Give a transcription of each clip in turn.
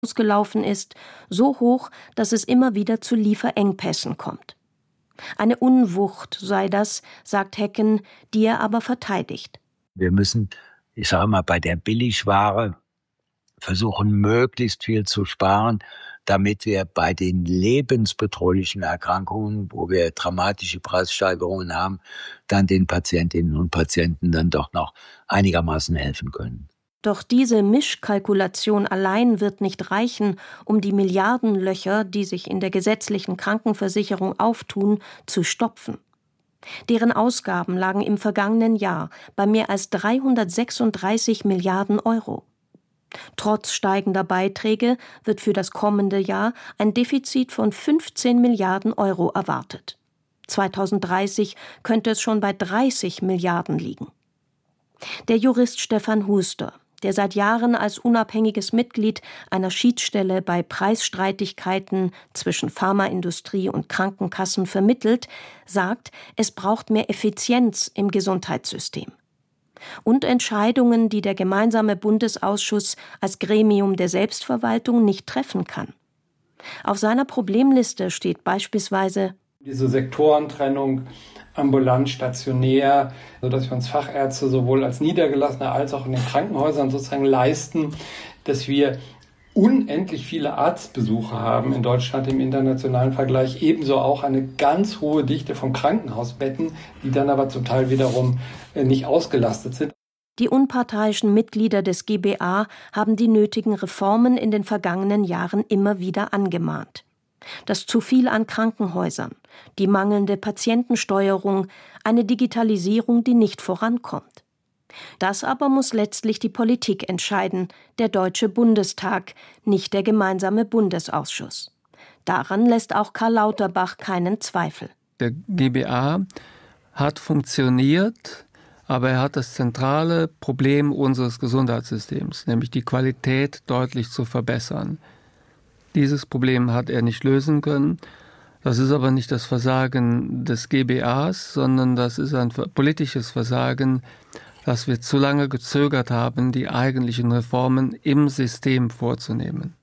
ausgelaufen ist, so hoch, dass es immer wieder zu Lieferengpässen kommt. Eine Unwucht sei das, sagt Hecken, die er aber verteidigt. Wir müssen, ich sage mal, bei der Billigware versuchen, möglichst viel zu sparen, damit wir bei den lebensbedrohlichen Erkrankungen, wo wir dramatische Preissteigerungen haben, dann den Patientinnen und Patienten dann doch noch einigermaßen helfen können. Doch diese Mischkalkulation allein wird nicht reichen, um die Milliardenlöcher, die sich in der gesetzlichen Krankenversicherung auftun, zu stopfen. Deren Ausgaben lagen im vergangenen Jahr bei mehr als 336 Milliarden Euro. Trotz steigender Beiträge wird für das kommende Jahr ein Defizit von 15 Milliarden Euro erwartet. 2030 könnte es schon bei 30 Milliarden liegen. Der Jurist Stefan Huster, der seit Jahren als unabhängiges Mitglied einer Schiedsstelle bei Preisstreitigkeiten zwischen Pharmaindustrie und Krankenkassen vermittelt, sagt, es braucht mehr Effizienz im Gesundheitssystem. Und Entscheidungen, die der gemeinsame Bundesausschuss als Gremium der Selbstverwaltung nicht treffen kann. Auf seiner Problemliste steht beispielsweise diese Sektorentrennung ambulant, stationär, sodass wir uns Fachärzte sowohl als Niedergelassene als auch in den Krankenhäusern sozusagen leisten, dass wir unendlich viele Arztbesuche haben in Deutschland im internationalen Vergleich, ebenso auch eine ganz hohe Dichte von Krankenhausbetten, die dann aber zum Teil wiederum nicht ausgelastet sind. Die unparteiischen Mitglieder des GBA haben die nötigen Reformen in den vergangenen Jahren immer wieder angemahnt. Das zu viel an Krankenhäusern, die mangelnde Patientensteuerung, eine Digitalisierung, die nicht vorankommt. Das aber muss letztlich die Politik entscheiden, der Deutsche Bundestag, nicht der gemeinsame Bundesausschuss. Daran lässt auch Karl Lauterbach keinen Zweifel. Der GBA hat funktioniert, aber er hat das zentrale Problem unseres Gesundheitssystems, nämlich die Qualität deutlich zu verbessern. Dieses Problem hat er nicht lösen können. Das ist aber nicht das Versagen des GBAs, sondern das ist ein politisches Versagen, dass wir zu lange gezögert haben, die eigentlichen Reformen im System vorzunehmen.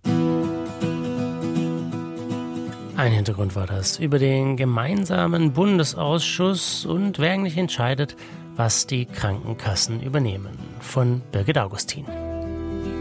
Ein Hintergrund war das über den gemeinsamen Bundesausschuss und wer eigentlich entscheidet, was die Krankenkassen übernehmen. Von Birgit Augustin.